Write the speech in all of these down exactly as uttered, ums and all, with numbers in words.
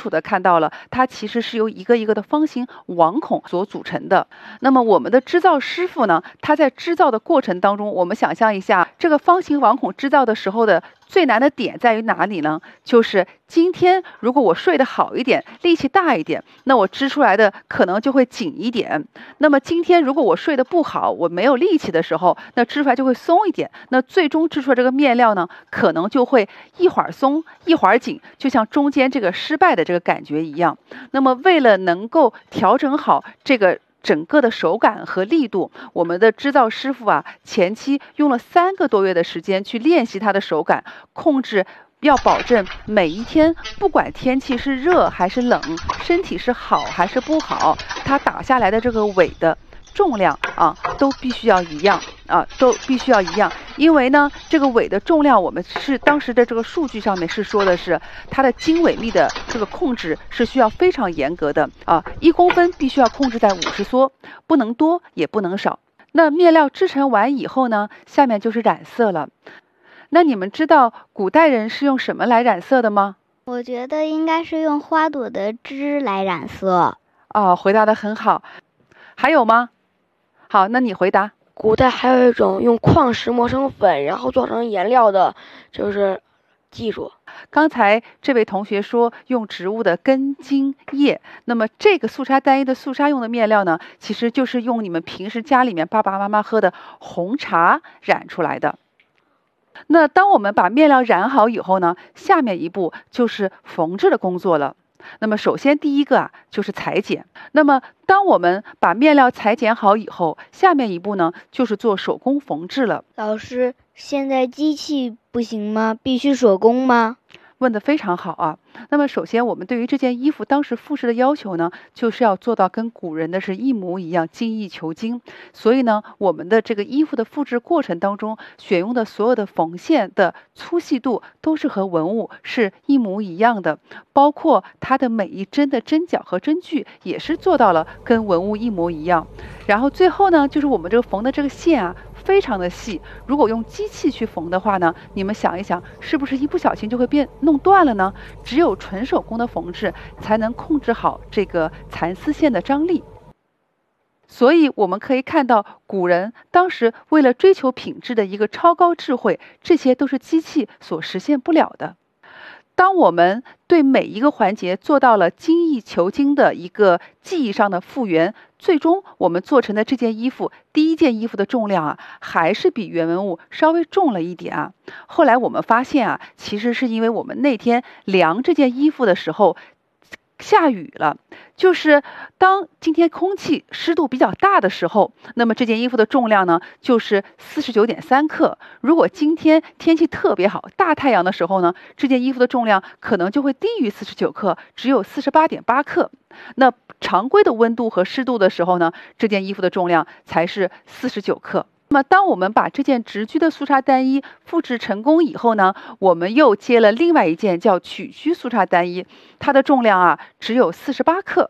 楚的看到了，它其实是由一个一个的方形网孔所组成的。那么我们的织造师傅呢，他在织造的过程当中，我们想象一下，这个方形网孔织造的时候的最难的点在于哪里呢？就是今天如果我睡得好一点，力气大一点，那我织出来的可能就会紧一点。那么今天如果我睡得不好，我没有力气的时候，那织出来就会松一点。那最终织出来这个面料呢，可能就会一会儿松一会儿紧，就像中间这个失败的这个感觉一样。那么为了能够调整好这个整个的手感和力度，我们的织造师傅啊，前期用了三个多月的时间去练习他的手感，控制要保证每一天，不管天气是热还是冷，身体是好还是不好，他打下来的这个尾的重量啊，都必须要一样啊，都必须要一样。因为呢，这个尾的重量，我们是当时的这个数据上面是说的是它的经纬密的这个控制是需要非常严格的啊，一公分必须要控制在五十梭，不能多也不能少。那面料织成完以后呢，下面就是染色了。那你们知道古代人是用什么来染色的吗？ 我觉得应该是用花朵的枝来染色。 哦，回答得很好。还有吗？好，那你回答。 古代还有一种用矿石磨成粉，然后做成颜料的，就是技术。 刚才这位同学说用植物的根茎叶，那么这个素纱单一的素纱用的面料呢，其实就是用你们平时家里面爸爸妈妈喝的红茶染出来的。那当我们把面料染好以后呢，下面一步就是缝制的工作了。那么首先第一个啊就是裁剪。那么当我们把面料裁剪好以后，下面一步呢就是做手工缝制了。 老师，现在机器不行吗？必须手工吗？ 问得非常好啊。那么首先我们对于这件衣服当时复制的要求呢，就是要做到跟古人的是一模一样，精益求精。所以呢，我们的这个衣服的复制过程当中，选用的所有的缝线的粗细度都是和文物是一模一样的，包括它的每一针的针脚和针距也是做到了跟文物一模一样。然后最后呢，就是我们这个缝的这个线啊，非常的细。如果用机器去缝的话呢，你们想一想，是不是一不小心就会变弄断了呢？只有纯手工的缝制才能控制好这个蚕丝线的张力。所以我们可以看到，古人当时为了追求品质的一个超高智慧，这些都是机器所实现不了的。当我们对每一个环节做到了精益求精的一个技艺上的复原，最终我们做成的这件衣服，第一件衣服的重量啊，还是比原文物稍微重了一点啊。后来我们发现啊，其实是因为我们那天量这件衣服的时候下雨了，就是当今天空气湿度比较大的时候，那么这件衣服的重量呢就是四十九点三克。如果今天天气特别好，大太阳的时候呢，这件衣服的重量可能就会低于四十九克，只有四十八点八克。那常规的温度和湿度的时候呢，这件衣服的重量才是四十九克。那么当我们把这件直居的素纱单衣复制成功以后呢，我们又接了另外一件叫曲居素纱单衣，它的重量啊只有四十八克。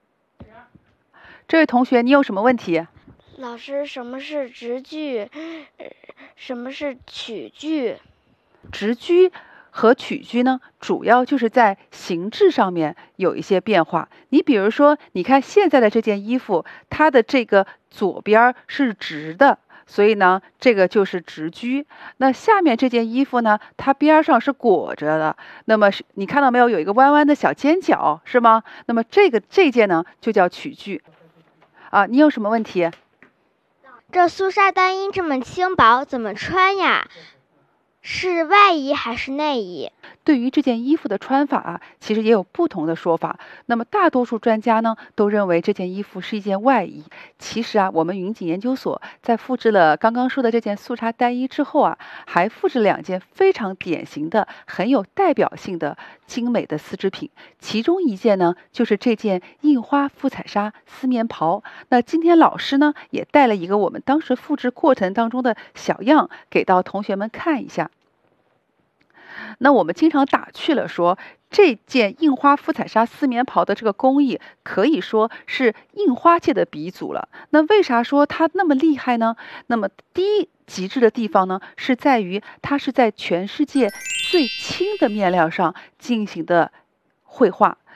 这位同学，你有什么问题？ 老师，什么是直居？什么是曲居？ 直居和曲居呢，主要就是在形制上面有一些变化。你比如说，你看现在的这件衣服，它的这个左边是直的，所以呢，这个就是直居。那下面这件衣服呢，它边上是裹着的，那么你看到没有，有一个弯弯的小尖角，是吗？那么这个这件呢，就叫曲居。啊，你有什么问题？ 这素纱单衣这么轻薄，怎么穿呀？是外衣还是内衣？ 对于这件衣服的穿法啊，其实也有不同的说法。那么大多数专家呢，都认为这件衣服是一件外衣。其实啊，我们云锦研究所在复制了刚刚说的这件素纱单衣之后啊，还复制两件非常典型的、很有代表性的精美的丝织品。其中一件呢，就是这件印花复彩纱丝棉袍。那今天老师呢，也带了一个我们当时复制过程当中的小样，给到同学们看一下。那我们经常打趣了说，这件印花复彩纱丝棉袍的这个工艺可以说是印花界的鼻祖了。那为啥说它那么厉害呢？那么第一极致的地方呢，是在于它是在全世界最轻的面料上进行的绘画。